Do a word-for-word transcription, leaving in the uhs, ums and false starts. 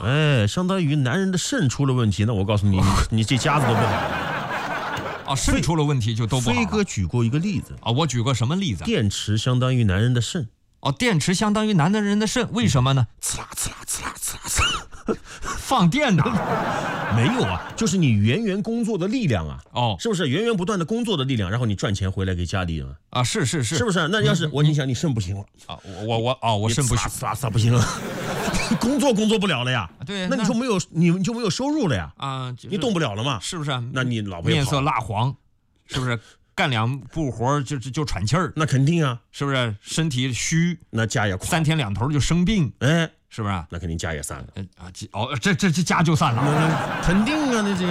哎，相当于男人的肾出了问题，那我告诉你，你这家子都不好。 啊，肾出了问题就都不好了。 飞哥举过一个例子啊，我举过什么例子？ 电池相当于男人的肾。 哦，电池相当于男人的肾，为什么呢？ 呲啦呲啦呲啦呲啦呲啦， 放电的。 没有啊，就是你源源工作的力量啊。 哦， 是不是源源不断的工作的力量，然后你赚钱回来给家里啊？ 啊，是是是， 是不是？那要是、嗯、我，你想你肾不行了啊，我我我哦，我肾不行， 啥啥不行了，工作工作不了了呀。 对， 那你就没有你就没有收入了呀。 啊，就是、 你动不了了嘛， 是不是？ 那你老婆面色蜡黄，是不是？干两步活就就就喘气儿， 那肯定啊， 是不是？身体虚， 那家也垮， 三天两头就生病， 哎， 是不是？ 那肯定家也散了。 啊，哦，这这这家就散了， 肯定啊，那这个。